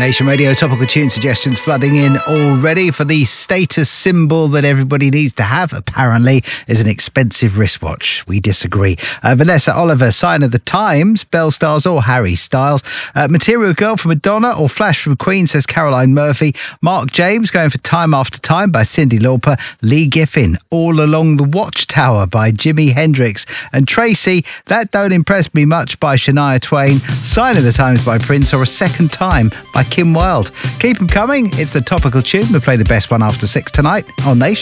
Nation Radio topical tune suggestions flooding in already for the status symbol that everybody needs to have, apparently, is an expensive wristwatch. We disagree. Vanessa Oliver, Sign of the Times, Belle Stars or Harry Styles. Material Girl from Madonna or Flash from Queen, says Caroline Murphy. Mark James going for Time After Time by Cyndi Lauper. Lee Giffin, All Along the Watchtower by Jimi Hendrix. And Tracy, That Don't Impress Me Much by Shania Twain. Sign of the Times by Prince or A Second Time by Kim Wilde. Keep them coming. It's the topical tune. We'll play the best one after 6 tonight on Nation.